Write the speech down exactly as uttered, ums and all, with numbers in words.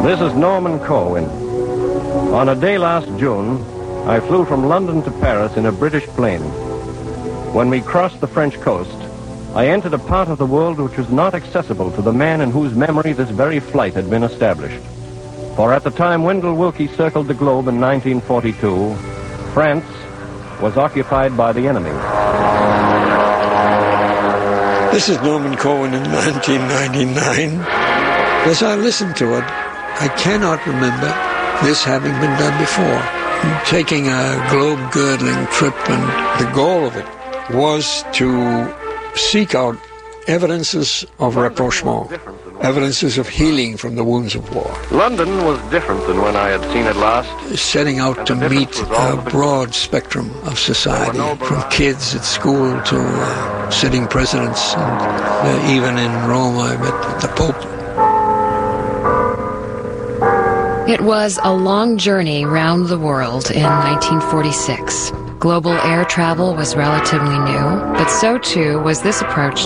This is Norman Corwin. On a day last June, I flew from London to Paris in a British plane. When we crossed the French coast, I entered a part of the world which was not accessible to the man in whose memory this very flight had been established. For at the time Wendell Willkie circled the globe in nineteen forty-two, France was occupied by the enemy. This is Norman Corwin in nineteen ninety-nine. As I listened to it, I cannot remember this having been done before. Taking a globe-girdling trip, and the goal of it was to seek out evidences of rapprochement, evidences of healing from the wounds of war. London was different than when I had seen it last. Setting out to meet a broad spectrum of society, from kids at school to uh, sitting presidents, and uh, even in Rome I met the Pope. It was a long journey round the world in nineteen forty-six. Global air travel was relatively new, but so too was this approach